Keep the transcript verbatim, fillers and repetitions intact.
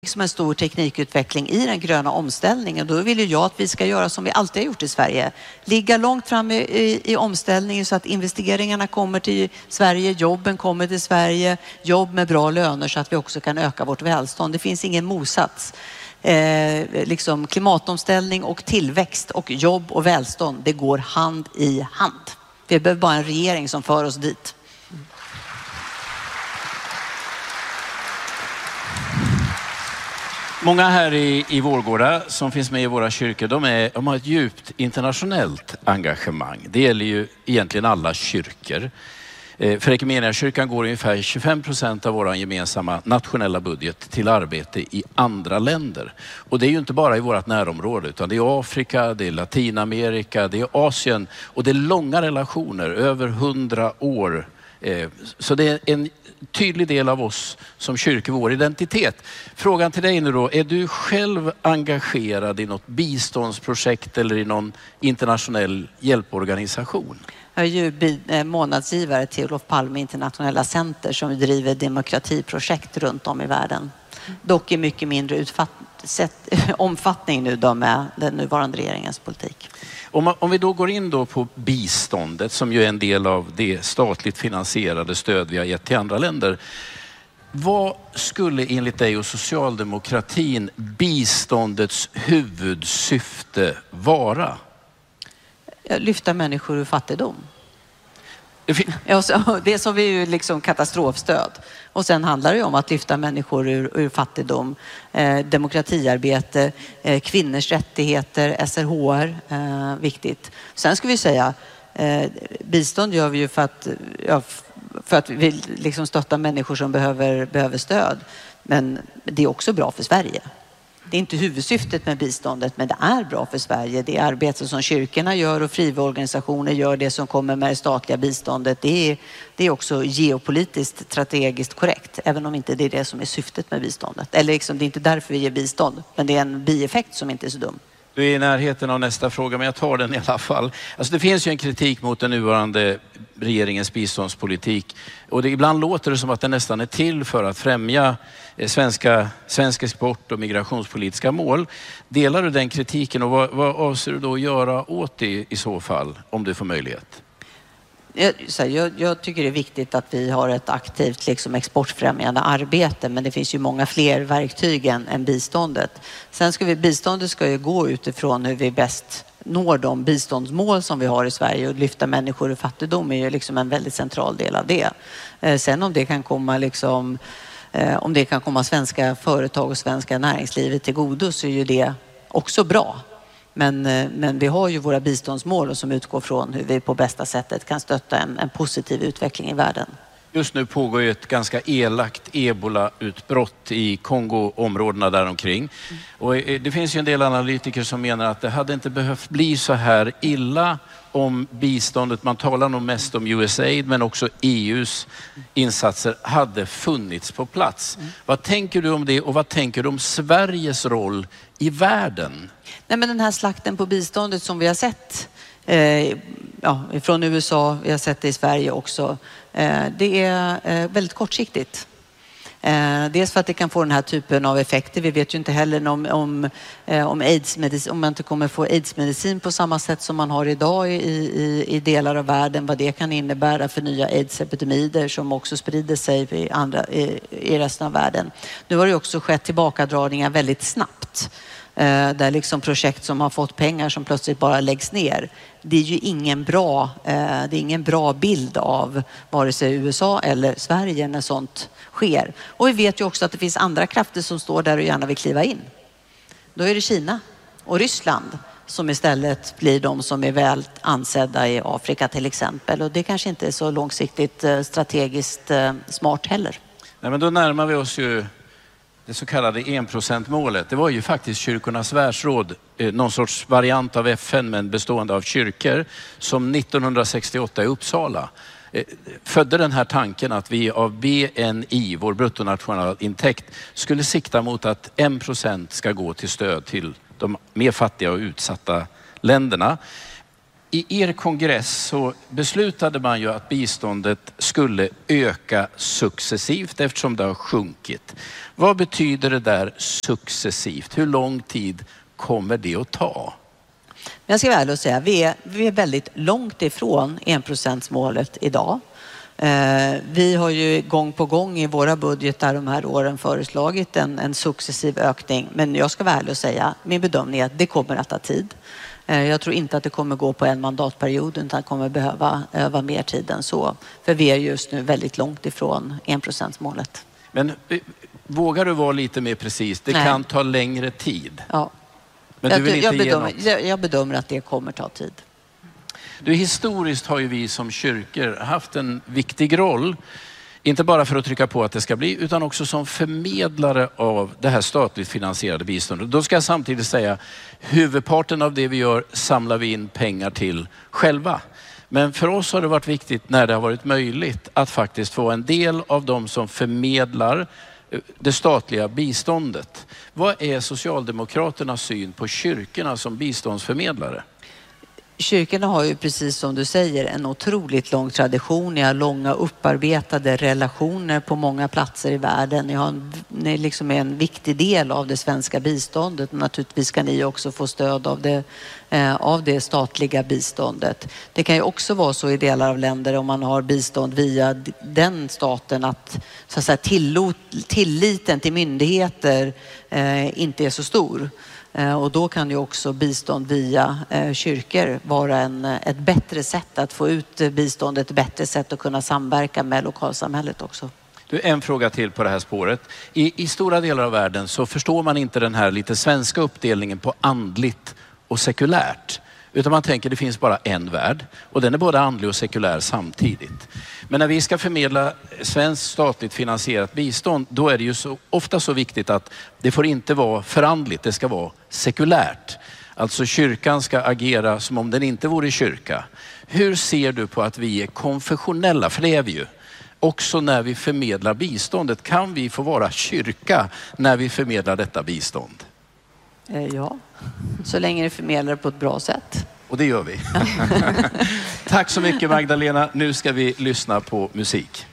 Som en stor teknikutveckling i den gröna omställningen. Då vill ju jag att vi ska göra som vi alltid har gjort i Sverige. Ligga långt fram i, i, i omställningen så att investeringarna kommer till Sverige, jobben kommer till Sverige, jobb med bra löner så att vi också kan öka vårt välstånd. Det finns ingen motsats. Eh, liksom klimatomställning och tillväxt och jobb och välstånd, det går hand i hand. Vi behöver bara en regering som för oss dit. Många här i, i Vårgårda som finns med i våra kyrkor, de, är, de har ett djupt internationellt engagemang. Det gäller ju egentligen alla kyrkor. Eh, för Equmeniakyrkan går ungefär tjugofem procent av vår gemensamma nationella budget till arbete i andra länder. Och det är ju inte bara i vårt närområde, utan det är Afrika, det är Latinamerika, det är Asien och det är långa relationer, över hundra år. Eh, så det är en tydlig del av oss som kyrka, vår identitet. Frågan till dig nu då, är du själv engagerad i något biståndsprojekt eller i någon internationell hjälporganisation? Jag är ju månadsgivare till Olof Palme Internationella Center som driver demokratiprojekt runt om i världen. Dock i mycket mindre utfatt- omfattning nu då med den nuvarande regeringens politik. Om, om vi då går in då på biståndet som ju är en del av det statligt finansierade stöd vi har gett till andra länder. Vad skulle enligt dig och socialdemokratin biståndets huvudsyfte vara? Lyfta människor ur fattigdom. Det som är ju liksom katastrofstöd. Och sen handlar det ju om att lyfta människor ur, ur fattigdom, eh, demokratiarbete, eh, kvinnors rättigheter, S R H R, eh, viktigt. Sen ska vi säga, eh, bistånd gör vi ju för att, ja, för att vi liksom stöttar människor som behöver, behöver stöd. Men det är också bra för Sverige. Det är inte huvudsyftet med biståndet, men det är bra för Sverige. Det arbete som kyrkorna gör och frivilligorganisationer gör, det som kommer med det statliga biståndet, det är, det är också geopolitiskt strategiskt korrekt, även om inte det är det som är syftet med biståndet. Eller liksom, det är inte därför vi ger bistånd, men det är en bieffekt som inte är så dum. Du är i närheten av nästa fråga, men jag tar den i alla fall. Alltså det finns ju en kritik mot den nuvarande regeringens biståndspolitik. Och det, ibland låter det som att den nästan är till för att främja svenska, svensk export och migrationspolitiska mål. Delar du den kritiken och vad, vad avser du då att göra åt det i så fall, om du får möjlighet? Jag, jag, jag tycker det är viktigt att vi har ett aktivt liksom, exportfrämjande arbete, men det finns ju många fler verktyg än, än biståndet. Sen ska vi, biståndet ska ju gå utifrån hur vi bäst når de biståndsmål som vi har i Sverige, och lyfta människor ur fattigdom är ju liksom en väldigt central del av det. Eh, sen om det kan komma liksom, eh, om det kan komma svenska företag och svenska näringslivet till godo, så är ju det också bra. Men, men vi har ju våra biståndsmål som utgår från hur vi på bästa sättet kan stötta en, en positiv utveckling i världen. Just nu pågår ju ett ganska elakt ebola-utbrott i Kongo-områdena däromkring. Mm. Och det finns ju en del analytiker som menar att det hade inte behövt bli så här illa om biståndet, man talar nog mest om U S A I D men också E U:s insatser, hade funnits på plats. Mm. Vad tänker du om det och vad tänker du om Sveriges roll i världen? Nej, men den här slakten på biståndet som vi har sett eh, ja, från U S A, vi har sett det i Sverige också, eh, det är eh, väldigt kortsiktigt. Eh, dels för att det kan få den här typen av effekter. Vi vet ju inte heller om, om, eh, om, AIDS-medicin, om man inte kommer få AIDS-medicin på samma sätt som man har idag i, i, i delar av världen, vad det kan innebära för nya AIDS-epidemider som också sprider sig i, andra, i, i resten av världen. Nu har det också skett tillbakadragningar väldigt snabbt. Där liksom projekt som har fått pengar som plötsligt bara läggs ner. Det är ju ingen bra, det är ingen bra bild av vare sig U S A eller Sverige när sånt sker. Och vi vet ju också att det finns andra krafter som står där och gärna vill kliva in. Då är det Kina och Ryssland som istället blir de som är väl ansedda i Afrika till exempel. Och det kanske inte är så långsiktigt strategiskt smart heller. Nej, men då närmar vi oss ju det så kallade enprocentmålet. Det var ju faktiskt Kyrkornas världsråd, eh, någon sorts variant av F N men bestående av kyrkor, som nittonhundrasextioåtta i Uppsala eh, födde den här tanken att vi av B N I, vår bruttonationalintäkt, skulle sikta mot att en procent ska gå till stöd till de mer fattiga och utsatta länderna. I er kongress så beslutade man ju att biståndet skulle öka successivt eftersom det har sjunkit. Vad betyder det där successivt? Hur lång tid kommer det att ta? Jag ska väl säga, vi är, vi är väldigt långt ifrån enprocentsmålet idag. Eh, vi har ju gång på gång i våra budgetar de här åren föreslagit en, en successiv ökning. Men jag ska väl säga, min bedömning är att det kommer att ta tid. Eh, jag tror inte att det kommer gå på en mandatperiod utan det kommer behöva öva mer tid än så. För vi är just nu väldigt långt ifrån enprocentsmålet. Men vågar du vara lite mer precis? Det Nej. kan ta längre tid. Ja. Men jag, du vill inte jag, ge bedömer, något? jag, jag bedömer att det kommer ta tid. Du, historiskt har ju vi som kyrkor haft en viktig roll. Inte bara för att trycka på att det ska bli, utan också som förmedlare av det här statligt finansierade biståndet. Då ska jag samtidigt säga, huvudparten av det vi gör samlar vi in pengar till själva. Men för oss har det varit viktigt när det har varit möjligt att faktiskt få en del av de som förmedlar det statliga biståndet. Vad är Socialdemokraternas syn på kyrkorna som biståndsförmedlare? Kyrkorna har ju precis som du säger en otroligt lång tradition. Ni har långa upparbetade relationer på många platser i världen. Ni, har en, ni liksom är en viktig del av det svenska biståndet. Naturligtvis ska ni också få stöd av det, eh, av det statliga biståndet. Det kan ju också vara så i delar av länder om man har bistånd via den staten att, så att säga, tillot, tilliten till myndigheter eh, inte är så stor. Och då kan ju också bistånd via eh, kyrkor vara en, ett bättre sätt att få ut biståndet, ett bättre sätt att kunna samverka med lokalsamhället också. Du, en fråga till på det här spåret. I, I stora delar av världen så förstår man inte den här lite svenska uppdelningen på andligt och sekulärt. Utan man tänker det finns bara en värld och den är både andlig och sekulär samtidigt. Men när vi ska förmedla svenskt statligt finansierat bistånd, då är det ju så, ofta så viktigt att det får inte vara förandligt, det ska vara sekulärt. Alltså kyrkan ska agera som om den inte vore kyrka. Hur ser du på att vi är konfessionella, för det är vi ju. Också när vi förmedlar biståndet, kan vi få vara kyrka när vi förmedlar detta bistånd? Ja, så länge det förmedlar på ett bra sätt. Och det gör vi. Tack så mycket Magdalena. Nu ska vi lyssna på musik.